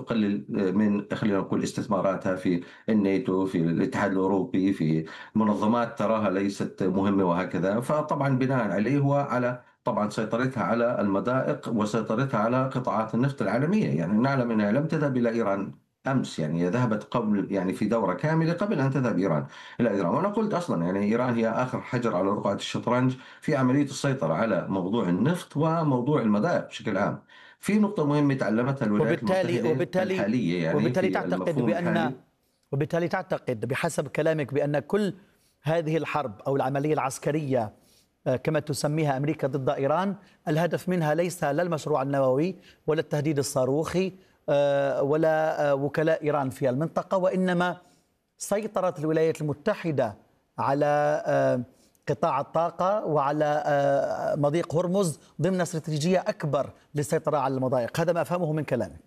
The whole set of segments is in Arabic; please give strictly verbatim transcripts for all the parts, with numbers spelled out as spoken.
تقلل من خلينا نقول استثماراتها في الناتو، في الاتحاد الأوروبي، في منظمات تراها ليست مهمة وهكذا. فطبعا بناء عليه هو على طبعا سيطرتها على المضائق وسيطرتها على قطاعات النفط العالمية. يعني نعلم أنها لم تذهب إلى إيران أمس، يعني هي ذهبت قبل، يعني في دورة كاملة قبل أن تذهب إيران إلى إيران. وأنا قلت أصلا يعني إيران هي آخر حجر على رقعة الشطرنج في عملية السيطرة على موضوع النفط وموضوع المضائق بشكل عام. في نقطة مهمة تعلمتها الولايات وبالتالي المتحدة وبالتالي الحالية، يعني وبالتالي في تعتقد المفهوم بأن الحالي. وبالتالي تعتقد بحسب كلامك بأن كل هذه الحرب أو العملية العسكرية آه، كما تسميها أمريكا ضد إيران، الهدف منها ليس لا المشروع النووي ولا التهديد الصاروخي آه، ولا آه، وكلاء إيران في المنطقة، وإنما سيطرة الولايات المتحدة على آه، قطاع الطاقة وعلى آه، مضيق هرمز ضمن استراتيجية أكبر للسيطرة على المضايق. هذا ما أفهمه من كلامك.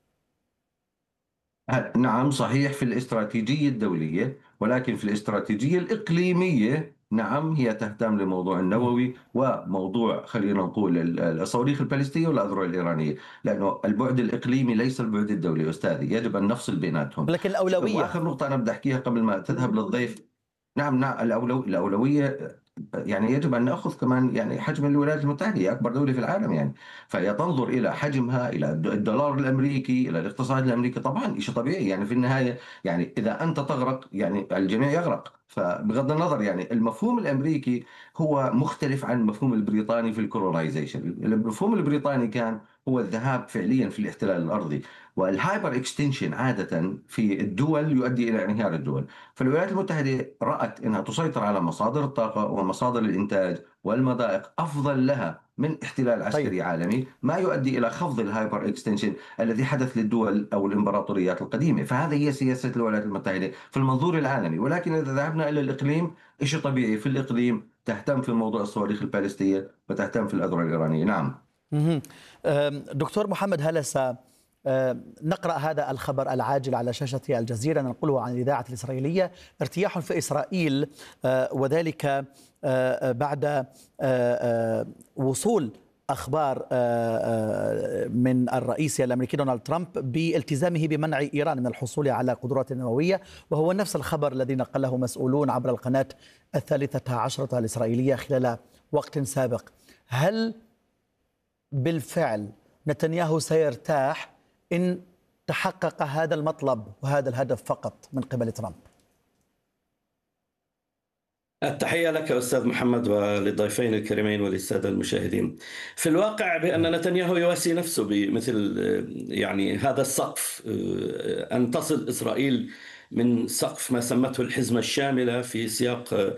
نعم صحيح في الاستراتيجية الدولية، ولكن في الاستراتيجية الإقليمية نعم هي تهتم لموضوع النووي وموضوع خلينا نقول ال- الصواريخ البالستية والأذرع الإيرانية، لأنه البعد الإقليمي ليس البعد الدولي أستاذي، يجب أن نفصل بيناتهم. لكن الأولوية. وآخر نقطة أنا بدي أحكيها قبل ما تذهب للضيف. نعم نعم الأولو الأولوية يعني يجب أن نأخذ كمان يعني حجم الولايات المتحدة، هي أكبر دولة في العالم يعني. فهي تنظر إلى حجمها، إلى الد- الدولار الأمريكي، إلى الاقتصاد الأمريكي. طبعا شيء طبيعي يعني في النهاية، يعني إذا أنت تغرق يعني الجميع يغرق. فبغض النظر يعني المفهوم الأمريكي هو مختلف عن المفهوم البريطاني في الكولونايزيشن. المفهوم البريطاني كان هو الذهاب فعليا في الاحتلال الأرضي، والهايبر اكستنشن عادة في الدول يؤدي إلى انهيار الدول. فالولايات المتحدة رأت أنها تسيطر على مصادر الطاقة ومصادر الإنتاج والمضائق أفضل لها من احتلال طيب. عسكري عالمي، ما يؤدي إلى خفض الهايبر اكستنشن الذي حدث للدول أو الإمبراطوريات القديمة. فهذه هي سياسة الولايات المتحدة في المنظور العالمي. ولكن إذا ذهبنا إلى الإقليم، شيء طبيعي في الإقليم تهتم في موضوع الصواريخ البالستية وتهتم في الأذرع الإيرانية. نعم. مهم. أم، دكتور محمد هلسة، أم، نقرأ هذا الخبر العاجل على شاشة الجزيرة، ننقله عن الإذاعة الإسرائيلية: ارتياح في إسرائيل، أه، وذلك أه، أه، بعد أه، أه، وصول أخبار أه، أه، من الرئيس الأمريكي دونالد ترامب بالتزامه بمنع إيران من الحصول على قدرات نووية، وهو نفس الخبر الذي نقله مسؤولون عبر القناة الثالثة عشرة الإسرائيلية خلال وقت سابق. هل بالفعل نتنياهو سيرتاح إن تحقق هذا المطلب وهذا الهدف فقط من قبل ترامب؟ التحية لك أستاذ محمد وللضيفين الكريمين وللسادة المشاهدين. في الواقع بأن نتنياهو يواسي نفسه بمثل يعني هذا السقف، أن تصل إسرائيل من سقف ما سمته الحزمة الشاملة في سياق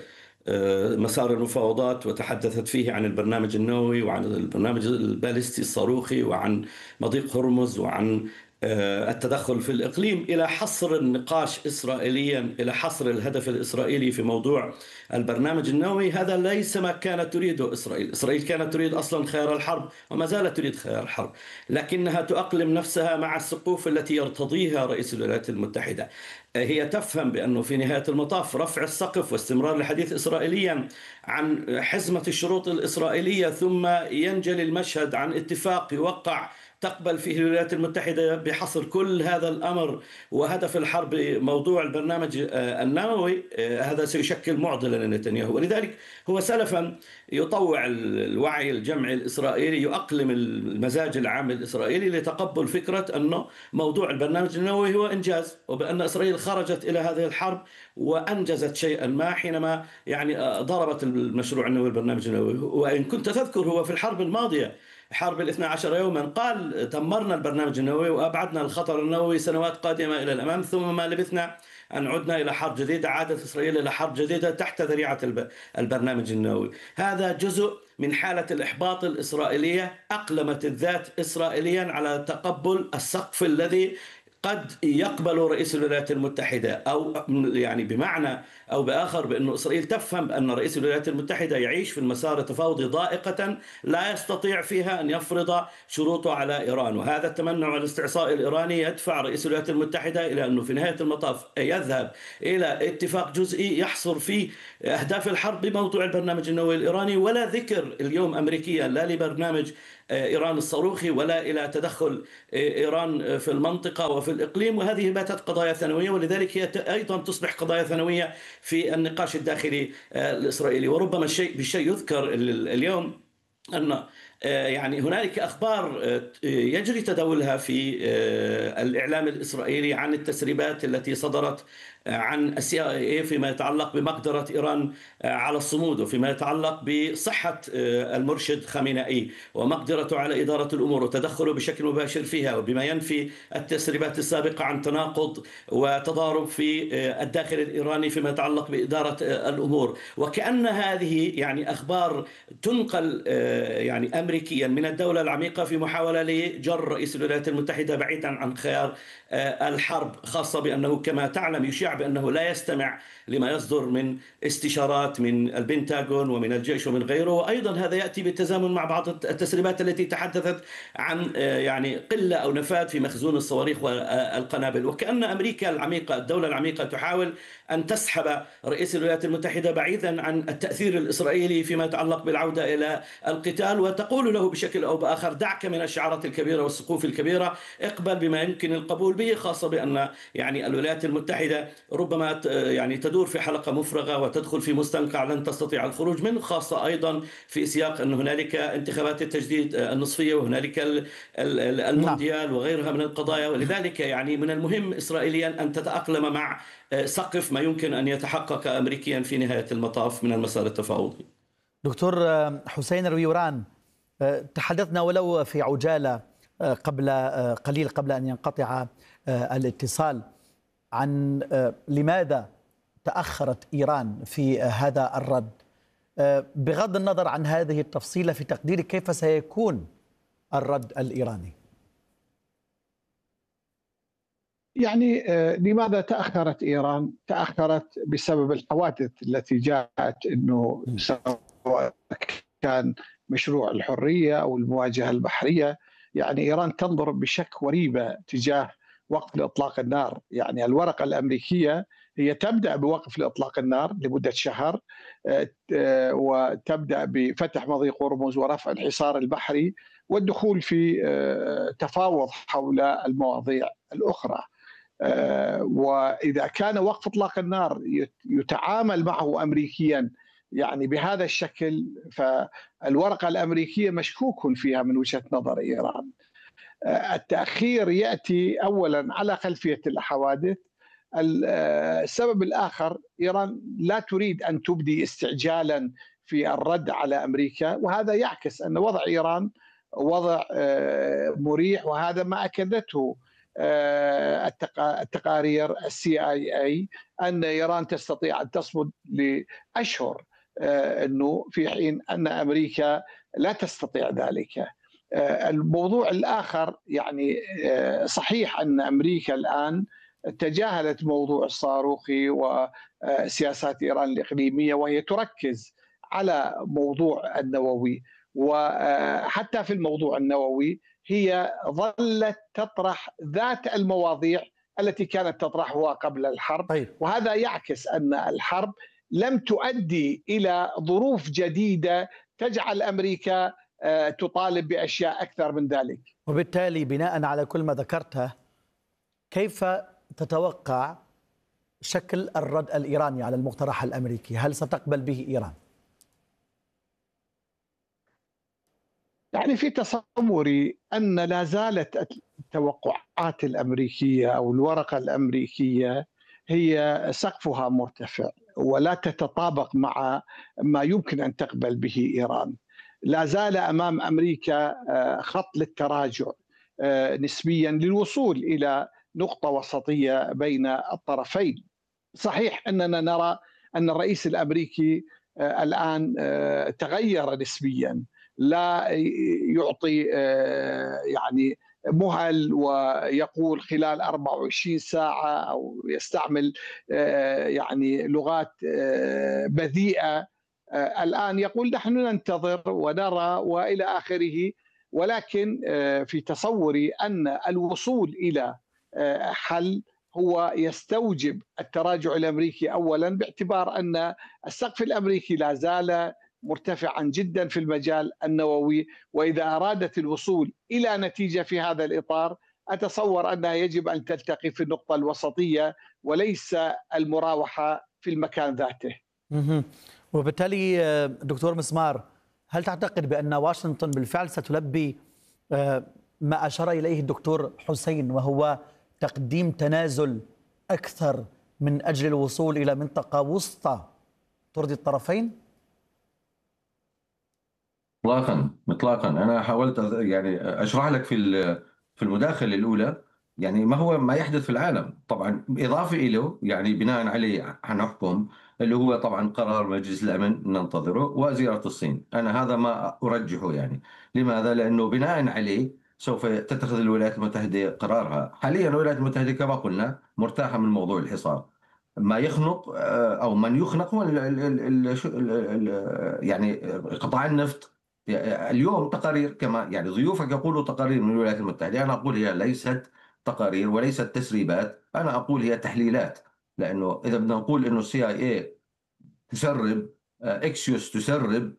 مسار المفاوضات، وتحدثت فيه عن البرنامج النووي وعن البرنامج البالستي الصاروخي وعن مضيق هرمز وعن التدخل في الإقليم، إلى حصر النقاش إسرائيليا، إلى حصر الهدف الإسرائيلي في موضوع البرنامج النووي. هذا ليس ما كانت تريده إسرائيل. إسرائيل كانت تريد أصلا خيار الحرب وما زالت تريد خيار الحرب، لكنها تؤقلم نفسها مع السقوف التي يرتضيها رئيس الولايات المتحدة. هي تفهم بأنه في نهاية المطاف رفع السقف واستمرار الحديث إسرائيليا عن حزمة الشروط الإسرائيلية، ثم ينجلي المشهد عن اتفاق يوقع تقبل فيه الولايات المتحدة بحصر كل هذا الأمر وهدف الحرب موضوع البرنامج النووي. هذا سيشكل معضلة لنتنياهو، ولذلك هو سلفا يطوع الوعي الجمعي الإسرائيلي، يؤقلم المزاج العام الإسرائيلي لتقبل فكرة أنه موضوع البرنامج النووي هو إنجاز، وبأن إسرائيل خرجت إلى هذه الحرب وأنجزت شيئا ما حينما يعني ضربت المشروع النووي البرنامج النووي. وإن كنت تذكر هو في الحرب الماضية حرب الاثنى عشر يوما قال دمرنا البرنامج النووي وأبعدنا الخطر النووي سنوات قادمة إلى الأمام، ثم ما لبثنا أن عدنا إلى حرب جديدة، عادت إسرائيل إلى حرب جديدة تحت ذريعة البرنامج النووي. هذا جزء من حالة الإحباط الإسرائيلية، أقلمت الذات إسرائيليا على تقبل السقف الذي قد يقبل رئيس الولايات المتحدة، أو يعني بمعنى أو بآخر بأن إسرائيل تفهم أن رئيس الولايات المتحدة يعيش في المسار التفاوضي ضائقة لا يستطيع فيها أن يفرض شروطه على إيران. وهذا التمنع والاستعصاء الإيراني يدفع رئيس الولايات المتحدة إلى أنه في نهاية المطاف يذهب إلى اتفاق جزئي يحصر فيه أهداف الحرب بموضوع البرنامج النووي الإيراني، ولا ذكر اليوم أمريكيا لا لبرنامج إيران الصاروخي ولا إلى تدخل إيران في المنطقة وفي الإقليم، وهذه باتت قضايا ثانوية، ولذلك هي أيضا تصبح قضايا ثانوية في النقاش الداخلي الإسرائيلي. وربما الشيء بالشيء يذكر اليوم أن يعني هنالك أخبار يجري تداولها في الإعلام الإسرائيلي عن التسريبات التي صدرت عن السي آي إيه فيما يتعلق بمقدرة إيران على الصمود، وفيما يتعلق بصحة المرشد خامنئي ومقدرته على إدارة الأمور وتدخله بشكل مباشر فيها، وبما ينفي التسريبات السابقة عن تناقض وتضارب في الداخل الإيراني فيما يتعلق بإدارة الأمور. وكأن هذه يعني أخبار تنقل يعني أمريكيا من الدولة العميقة في محاولة لجر رئيس الولايات المتحدة بعيدا عن خيار الحرب، خاصة بأنه كما تعلم يشيع بأنه لا يستمع لما يصدر من استشارات من البنتاغون ومن الجيش ومن غيره. وأيضا هذا يأتي بالتزامن مع بعض التسريبات التي تحدثت عن يعني قلة أو نفاذ في مخزون الصواريخ والقنابل. وكأن أمريكا العميقة الدولة العميقة تحاول أن تسحب رئيس الولايات المتحدة بعيدا عن التأثير الإسرائيلي فيما يتعلق بالعودة إلى القتال، وتقول له بشكل أو بآخر دعك من الشعارات الكبيرة والسقوف الكبيرة، اقبل بما يمكن القبول به، خاصة بأن يعني الولايات المتحدة ربما يعني تدور في حلقة مفرغة وتدخل في مستنقع لن تستطيع الخروج منه، خاصة أيضا في سياق أن هنالك انتخابات التجديد النصفية وهنالك المونديال وغيرها من القضايا. ولذلك يعني من المهم إسرائيليا أن تتأقلم مع سقف ما يمكن أن يتحقق أمريكيا في نهاية المطاف من المسار التفاوضي. دكتور حسين رويوران، تحدثنا ولو في عجالة قبل قليل قبل أن ينقطع الاتصال عن لماذا تأخرت إيران في هذا الرد. بغض النظر عن هذه التفصيلة، في تقديرك كيف سيكون الرد الإيراني؟ يعني لماذا تأخرت إيران؟ تأخرت بسبب الحوادث التي جاءت، أنه سواء كان مشروع الحرية أو المواجهة البحرية. يعني إيران تنظر بشك وريبة تجاه وقف لإطلاق النار. يعني الورقة الأمريكية هي تبدأ بوقف لإطلاق النار لمدة شهر، وتبدأ بفتح مضيق هرمز ورفع الحصار البحري والدخول في تفاوض حول المواضيع الأخرى. وإذا كان وقف إطلاق النار يتعامل معه أمريكيا يعني بهذا الشكل، فالورقة الأمريكية مشكوك فيها من وجهة نظر إيران. التأخير يأتي أولا على خلفية الحوادث. السبب الآخر، إيران لا تريد أن تبدي استعجالا في الرد على أمريكا، وهذا يعكس أن وضع إيران وضع مريح، وهذا ما أكدته التقارير السي آي إيه أن إيران تستطيع أن تصمد لأشهر، أنه في حين أن أمريكا لا تستطيع ذلك. الموضوع الآخر، يعني صحيح أن أمريكا الآن تجاهلت موضوع الصاروخي وسياسات إيران الإقليمية، وهي تركز على موضوع النووي. وحتى في الموضوع النووي هي ظلت تطرح ذات المواضيع التي كانت تطرحها قبل الحرب. طيب. وهذا يعكس أن الحرب لم تؤدي إلى ظروف جديدة تجعل أمريكا تطالب بأشياء أكثر من ذلك. وبالتالي بناء على كل ما ذكرته، كيف تتوقع شكل الرد الإيراني على المقترح الأمريكي؟ هل ستقبل به إيران؟ يعني في تصوري أن لا زالت التوقعات الأمريكية أو الورقة الأمريكية هي سقفها مرتفع ولا تتطابق مع ما يمكن أن تقبل به إيران. لا زال أمام أمريكا خط للتراجع نسبيا للوصول إلى نقطة وسطية بين الطرفين. صحيح أننا نرى أن الرئيس الأمريكي الآن تغير نسبيا، لا يعطي يعني مهل ويقول خلال أربعة وعشرين ساعة، أو يستعمل يعني لغات بذيئة. الآن يقول نحن ننتظر ونرى وإلى آخره. ولكن في تصوري أن الوصول إلى حل هو يستوجب التراجع الأمريكي أولا، باعتبار أن السقف الأمريكي لا زال مرتفعا جدا في المجال النووي، وإذا أرادت الوصول إلى نتيجة في هذا الإطار أتصور أنها يجب أن تلتقي في النقطة الوسطية وليس المراوحة في المكان ذاته. وبالتالي دكتور مسمار، هل تعتقد بأن واشنطن بالفعل ستلبي ما أشار إليه الدكتور حسين، وهو تقديم تنازل أكثر من أجل الوصول إلى منطقة وسطى ترضي الطرفين؟ اطلاقا اطلاقا. انا حاولت يعني اشرح لك في في المداخله الاولى يعني ما هو ما يحدث في العالم. طبعا اضافه له يعني بناء عليه حنحكم اللي هو طبعا قرار مجلس الامن ننتظره وزياره الصين. انا هذا ما ارجحه يعني. لماذا؟ لانه بناء عليه سوف تتخذ الولايات المتحده قرارها. حاليا الولايات المتحده كما قلنا مرتاحه من موضوع الحصار. ما يخنق او من يخنق هو ال ال ال ال يعني قطاع النفط. اليوم تقارير كما يعني ضيوفك يقولوا تقارير من الولايات المتحدة، أنا أقول هي ليست تقارير وليست تسريبات، أنا أقول هي تحليلات. لأنه إذا بدنا نقول إنه السي آي إي تسرب، إكسيوس تسرب،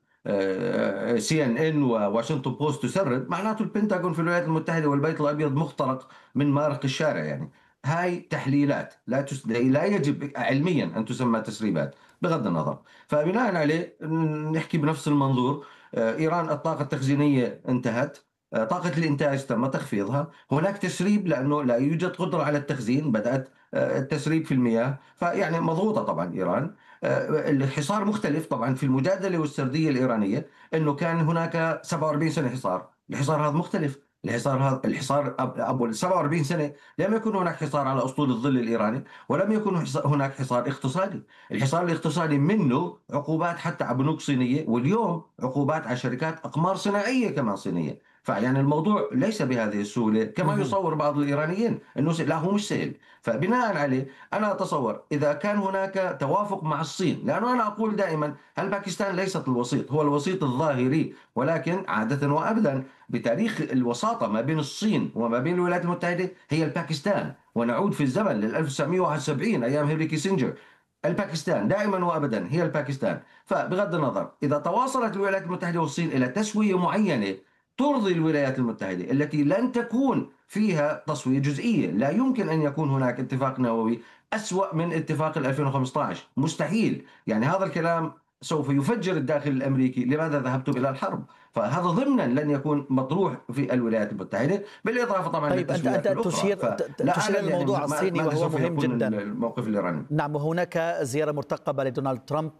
سي ان ان وواشنطن بوست تسرب، معناته البنتاغون في الولايات المتحدة والبيت الأبيض مخترق من مارق الشارع. يعني هاي تحليلات لا تس... لا يجب علميا أن تسمى تسريبات بغض النظر. فبناء عليه نحكي بنفس المنظور. إيران الطاقة التخزينية انتهت، طاقة الإنتاج تم تخفيضها، هناك تسريب لأنه لا يوجد قدرة على التخزين، بدأت التسريب في المياه، فيعني مضغوطة طبعا إيران. الحصار مختلف طبعا في المجادلة والسردية الإيرانية، أنه كان هناك سبعة وأربعين سنة حصار. الحصار هذا مختلف. الحصار هذا الحصار أبو سبعة وأربعين سنة لم يكن هناك حصار على أسطول الظل الإيراني، ولم يكن هناك حصار اقتصادي. الحصار الاقتصادي منه عقوبات حتى على بنوك صينية، واليوم عقوبات على شركات أقمار صناعية كمان صينية. فيعني الموضوع ليس بهذه السهولة كما يصور بعض الإيرانيين أنه لا، هو مش سهل. فبناء عليه أنا أتصور إذا كان هناك توافق مع الصين، لأنه أنا أقول دائما هل باكستان ليست الوسيط، هو الوسيط الظاهري، ولكن عادة وأبدا بتاريخ الوساطة ما بين الصين وما بين الولايات المتحدة هي الباكستان. ونعود في الزمن لل ألف وتسعمئة وواحد وسبعين أيام هنري كيسنجر، الباكستان دائما وأبدا هي الباكستان. فبغض النظر إذا تواصلت الولايات المتحدة والصين إلى تسوية معينة ترضي الولايات المتحدة، التي لن تكون فيها تصفية جزئية، لا يمكن أن يكون هناك اتفاق نووي أسوأ من اتفاق ألفين وخمسة عشر، مستحيل. يعني هذا الكلام سوف يفجر الداخل الأمريكي، لماذا ذهبتم إلى الحرب؟ فهذا ضمنا لن يكون مطروح في الولايات المتحدة، بالإضافة طبعا طيب أنت أنت تشير تشير الموضوع يعني الصيني وهو مهم جدا. الموقف الإيراني. نعم، وهناك زيارة مرتقبة لدونالد ترامب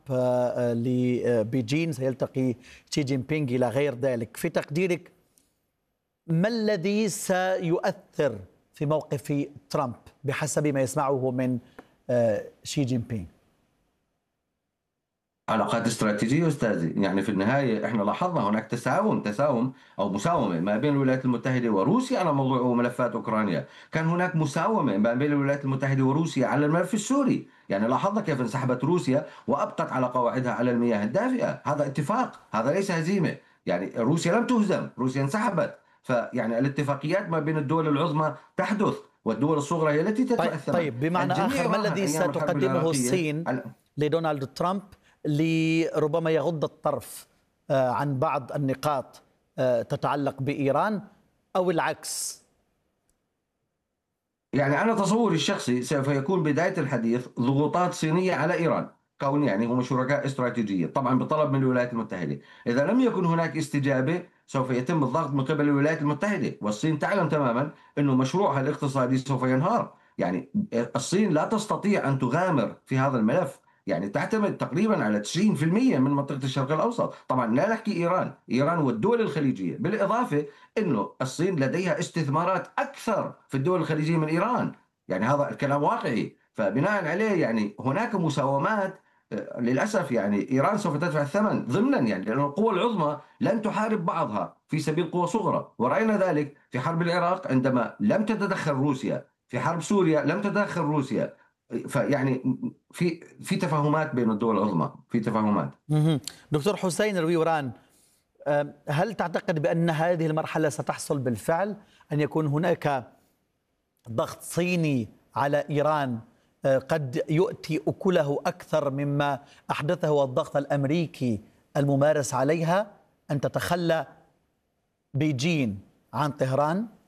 لبيجين، سيلتقي شي جين بينغ إلى غير ذلك. في تقديرك ما الذي سيؤثر في موقف ترامب بحسب ما يسمعه من شي جين بينغ؟ علاقات استراتيجية أستاذي. يعني في النهاية احنا لاحظنا هناك تساوم تساوم أو مساومة ما بين الولايات المتحدة وروسيا على موضوع ملفات أوكرانيا. كان هناك مساومة ما بين الولايات المتحدة وروسيا على الملف السوري. يعني لاحظنا كيف انسحبت روسيا وأبقت على قواعدها على المياه الدافئة. هذا اتفاق، هذا ليس هزيمة. يعني روسيا لم تهزم، روسيا انسحبت. فيعني الاتفاقيات ما بين الدول العظمى تحدث والدول الصغرى هي التي تتأثر. طيب بمعنى آخر ما الذي ستقدمه الصين لدونالد ترامب لربما يغض الطرف عن بعض النقاط تتعلق بإيران أو العكس؟ يعني أنا تصوري الشخصي سوف يكون بداية الحديث ضغوطات صينية على إيران، كون يعني هم شركاء استراتيجية طبعا بطلب من الولايات المتحدة. إذا لم يكن هناك استجابة سوف يتم الضغط من قبل الولايات المتحدة، والصين تعلم تماما أنه مشروعها الاقتصادي سوف ينهار. يعني الصين لا تستطيع أن تغامر في هذا الملف، يعني تعتمد تقريبا على تسعين بالمئة من منطقة الشرق الأوسط. طبعا لا نحكي إيران، إيران والدول الخليجية، بالإضافة أنه الصين لديها استثمارات أكثر في الدول الخليجية من إيران. يعني هذا الكلام واقعي. فبناء عليه يعني هناك مساومات للأسف. يعني إيران سوف تدفع الثمن ضمنا، يعني لأن القوى العظمى لن تحارب بعضها في سبيل قوى صغرى، ورأينا ذلك في حرب العراق عندما لم تتدخل روسيا، في حرب سوريا لم تتدخل روسيا. فيعني في في تفاهمات بين الدول العظمى، في تفاهمات. دكتور حسين الرويوران، هل تعتقد بأن هذه المرحلة ستحصل بالفعل، أن يكون هناك ضغط صيني على إيران قد يؤتي أكله أكثر مما أحدثه الضغط الأمريكي الممارس عليها أن تتخلى بيجين عن طهران؟